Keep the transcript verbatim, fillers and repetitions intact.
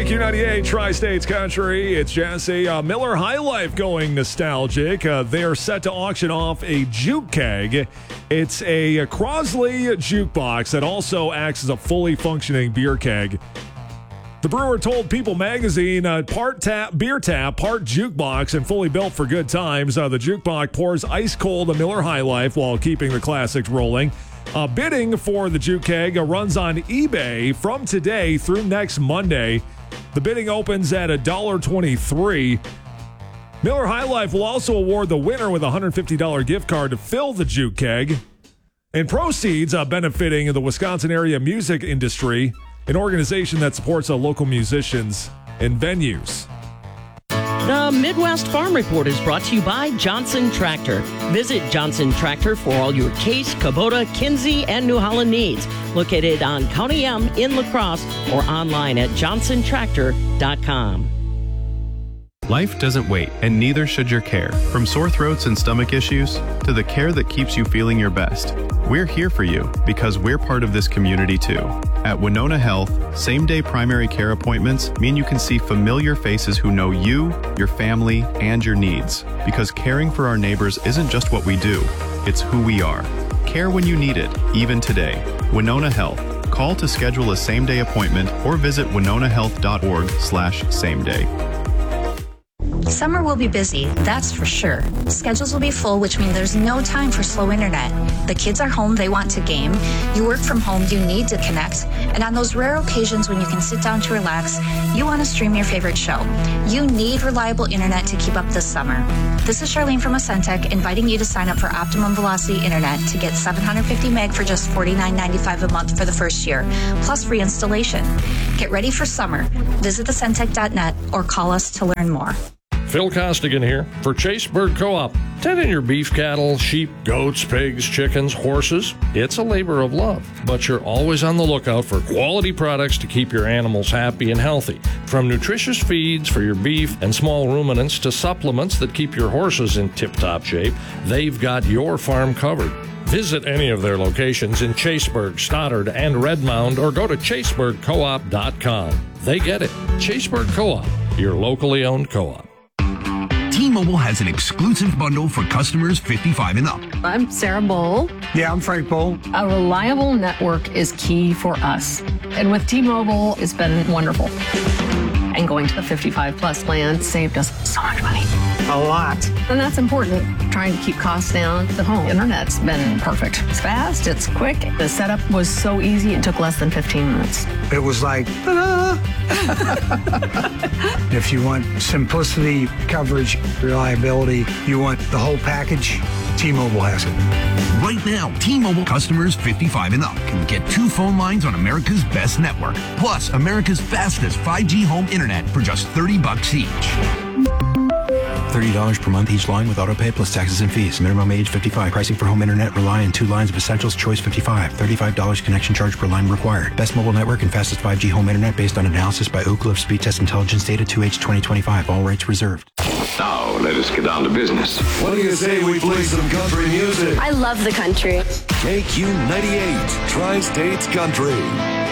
K Q ninety-eight, Tri-States Country. It's Jesse. Uh, Miller High Life going nostalgic. Uh, they are set to auction off a juke keg. It's a Crosley jukebox that also acts as a fully functioning beer keg. The brewer told People magazine, uh, part tap, beer tap, part jukebox, and fully built for good times. Uh, the jukebox pours ice cold a Miller High Life while keeping the classics rolling. Uh, bidding for the juke keg uh, runs on eBay from today through next Monday. The bidding opens at one dollar and twenty-three cents. Miller High Life will also award the winner with a one hundred fifty dollars gift card to fill the juke keg. And proceeds uh, benefiting the Wisconsin area music industry, an organization that supports uh, local musicians and venues. The Midwest Farm Report is brought to you by Johnson Tractor. Visit Johnson Tractor for all your Case, Kubota, Kinsey, and New Holland needs. Located on County M in La Crosse or online at johnson tractor dot com. Life doesn't wait, and neither should your care. From sore throats and stomach issues to the care that keeps you feeling your best. We're here for you because we're part of this community too. At Winona Health, same-day primary care appointments mean you can see familiar faces who know you, your family, and your needs. Because caring for our neighbors isn't just what we do, it's who we are. Care when you need it, even today. Winona Health. Call to schedule a same-day appointment or visit winona health dot org slash same day. Summer will be busy, that's for sure. Schedules will be full, which means there's no time for slow internet. The kids are home, they want to game. You work from home, you need to connect. And on those rare occasions when you can sit down to relax, you want to stream your favorite show. You need reliable internet to keep up this summer. This is Charlene from Ascentec inviting you to sign up for Optimum Velocity Internet to get seven hundred fifty meg for just forty-nine ninety-five a month for the first year, plus free installation. Get ready for summer. Visit ascentec dot net or call us to learn more. Phil Costigan here for Chaseburg Co-op. Tending your beef cattle, sheep, goats, pigs, chickens, horses, it's a labor of love. But you're always on the lookout for quality products to keep your animals happy and healthy. From nutritious feeds for your beef and small ruminants to supplements that keep your horses in tip-top shape, they've got your farm covered. Visit any of their locations in Chaseburg, Stoddard, and Redmond, or go to chaseburg co op dot com. They get it. Chaseburg Co-op, your locally owned co-op. T-Mobile has an exclusive bundle for customers fifty-five and up. I'm Sarah Bowl. Yeah, I'm Frank Bowl. A reliable network is key for us. And with T-Mobile, it's been wonderful. And going to the fifty-five plus plan saved us so much money. A lot. And that's important, trying to keep costs down. The home internet's been perfect. It's fast, it's quick. The setup was so easy, it took less than fifteen minutes. It was like, ta-da! If you want simplicity, coverage, reliability, you want the whole package, T-Mobile has it. Right now, T-Mobile customers fifty-five and up can get two phone lines on America's best network, plus America's fastest five G home internet for just thirty bucks each. thirty dollars per month each line with autopay plus taxes and fees. Minimum age fifty-five. Pricing for home internet rely on two lines of Essentials Choice fifty-five. thirty-five dollars connection charge per line required. Best mobile network and fastest five G home internet based on analysis by Oak Cliff Speed Test Intelligence data two H twenty twenty-five. All rights reserved. Now, let us get down to business. What do you say we play some country music? I love the country. K Q ninety-eight, Tri-States Country.